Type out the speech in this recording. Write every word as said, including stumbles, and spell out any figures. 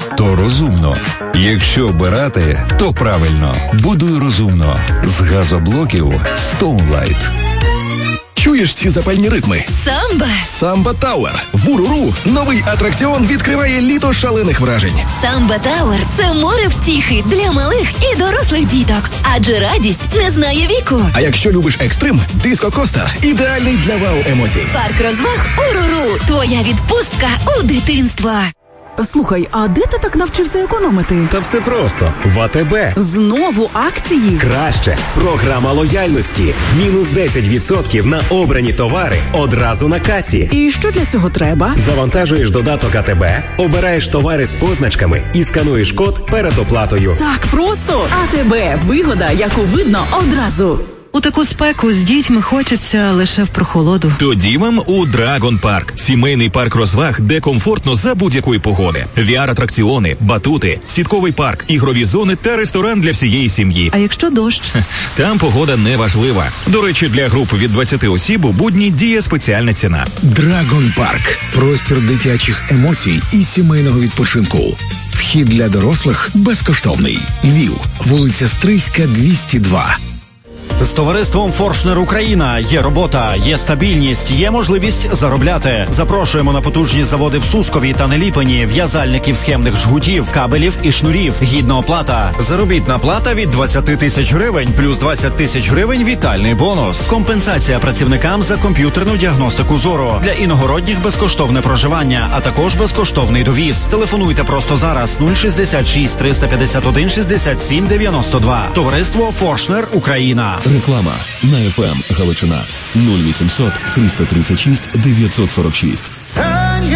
то розумно. Якщо обирати, то правильно. Будуй розумно. З газоблоків Stoneline. Чуєш ці запальні ритми? Самба. Самба Тауер. Вуруру. Новий атракціон відкриває літо шалених вражень. Самба Тауер – це море втіхи для малих і дорослих діток. Адже радість не знає віку. А якщо любиш екстрим, Диско Коста – ідеальний для вау-емоцій. Парк розваг Уруру. Твоя відпустка у дитинство. Слухай, а де ти так навчився економити? Та все просто. В АТБ. Знову акції? Краще. Програма лояльності. Мінус десять відсотків на обрані товари одразу на касі. І що для цього треба? Завантажуєш додаток АТБ, обираєш товари з позначками і скануєш код перед оплатою. Так просто. АТБ. Вигода, яку видно одразу. У таку спеку з дітьми хочеться лише в прохолоду. Тоді вам у Драгон Парк. Сімейний парк розваг, де комфортно за будь-якої погоди. ві ар-атракціони, батути, сітковий парк, ігрові зони та ресторан для всієї сім'ї. А якщо дощ? Там погода не важлива. До речі, для груп від двадцяти осіб у будні діє спеціальна ціна. Драгон Парк. Простір дитячих емоцій і сімейного відпочинку. Вхід для дорослих безкоштовний. Львів. Вулиця Стрийська, двісті два. З товариством Форшнер Україна є робота, є стабільність, є можливість заробляти. Запрошуємо на потужні заводи в Сускові та Неліпині, в'язальників схемних жгутів, кабелів і шнурів. Гідна оплата. Заробітна плата від двадцять тисяч гривень, плюс двадцять тисяч гривень вітальний бонус. Компенсація працівникам за комп'ютерну діагностику зору. Для іногородніх безкоштовне проживання, а також безкоштовний довіз. Телефонуйте просто зараз нуль шістдесят шість триста п'ятдесят один шістдесят сім дев'яносто два. Товариство Форшнер Україна. Реклама на еф ем Галичина нуль вісімсот триста тридцять шість дев'ятсот сорок шість.